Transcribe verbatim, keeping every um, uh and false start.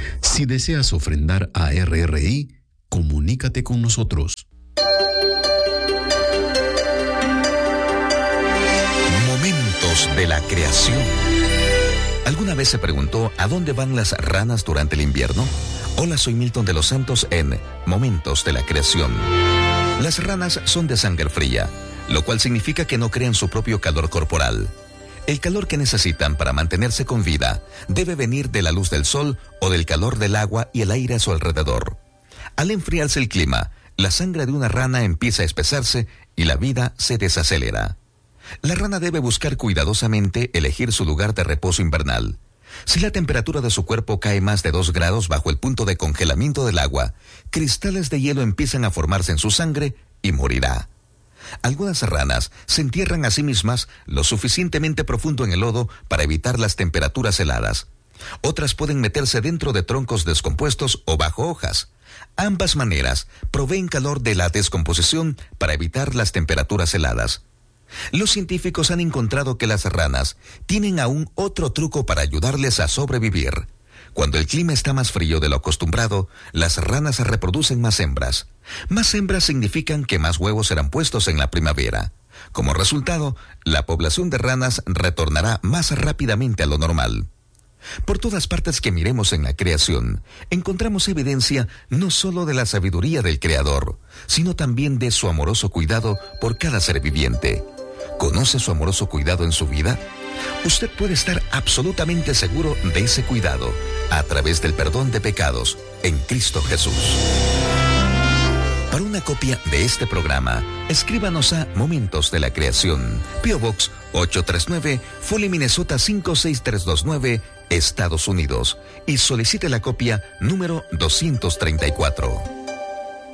Si deseas ofrendar a R R I, comunícate con nosotros. Momentos de la creación. ¿Alguna vez se preguntó a dónde van las ranas durante el invierno? Hola, soy Milton de los Santos en Momentos de la Creación. Las ranas son de sangre fría, lo cual significa que no crean su propio calor corporal. El calor que necesitan para mantenerse con vida debe venir de la luz del sol o del calor del agua y el aire a su alrededor. Al enfriarse el clima, la sangre de una rana empieza a espesarse y la vida se desacelera. La rana debe buscar cuidadosamente elegir su lugar de reposo invernal. Si la temperatura de su cuerpo cae más de dos grados bajo el punto de congelamiento del agua, cristales de hielo empiezan a formarse en su sangre y morirá. Algunas ranas se entierran a sí mismas lo suficientemente profundo en el lodo para evitar las temperaturas heladas. Otras pueden meterse dentro de troncos descompuestos o bajo hojas. Ambas maneras proveen calor de la descomposición para evitar las temperaturas heladas. Los científicos han encontrado que las ranas tienen aún otro truco para ayudarles a sobrevivir. Cuando el clima está más frío de lo acostumbrado, las ranas reproducen más hembras. Más hembras significan que más huevos serán puestos en la primavera. Como resultado, la población de ranas retornará más rápidamente a lo normal. Por todas partes que miremos en la creación, encontramos evidencia no solo de la sabiduría del Creador, sino también de su amoroso cuidado por cada ser viviente. ¿Conoce su amoroso cuidado en su vida? Usted puede estar absolutamente seguro de ese cuidado a través del perdón de pecados en Cristo Jesús. Para una copia de este programa, escríbanos a Momentos de la Creación, P O Box ocho tres nueve, Foley, Minnesota cinco seis tres dos nueve, Estados Unidos, y solicite la copia número doscientos treinta y cuatro.